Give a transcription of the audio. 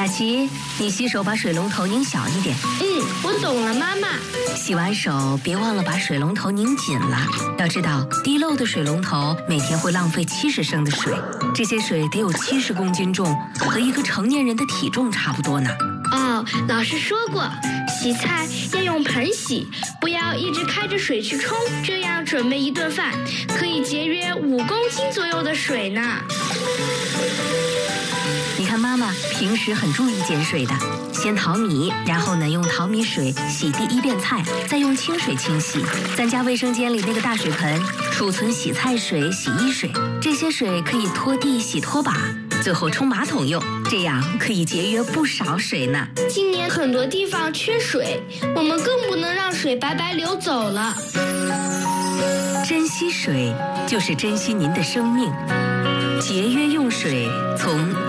琪，你洗手把水龙头拧小一点。 我懂了，妈妈。 洗完手别忘了把水龙头拧紧了。要知道，滴漏的水龙头每天会浪费70升的水，这些水得有70公斤重，和一个成年人的体重差不多呢。 哦，老师说过，洗菜要用盆洗，不要一直开着水去冲，这样准备一顿饭可以节约5公斤左右的水呢。 你看妈妈平时很注意节水的，先淘米，然后呢用淘米水洗第1遍菜，再用清水清洗。咱家卫生间里那个大水盆储存洗菜水、洗衣水，这些水可以拖地、洗拖把，最后冲马桶用，这样可以节约不少水呢。 今年很多地方缺水，我们更不能让水白白流走了。 珍惜水，就是珍惜您的生命。节约用水，从